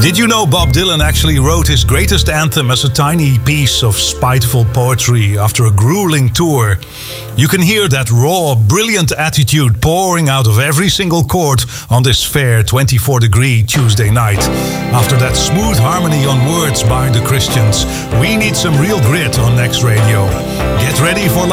Did you know Bob Dylan actually wrote his greatest anthem as a tiny piece of spiteful poetry after a grueling tour? You can hear that raw, brilliant attitude pouring out of every single chord on this fair 24-degree Tuesday night. After that smooth harmony on words by the Christians, we need some real grit on Next Radio. Get ready for